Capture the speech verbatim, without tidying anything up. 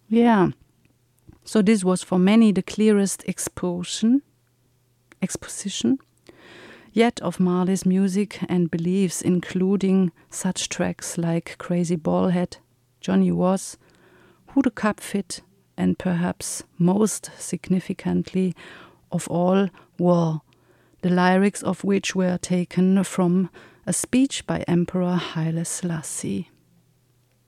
Yeah. So this was for many the clearest exposition, exposition, yet of Marley's music and beliefs, including such tracks like Crazy Ballhead, Johnny Was, Who the Cup Fit, and perhaps most significantly of all, War, the lyrics of which were taken from a speech by Emperor Haile Selassie.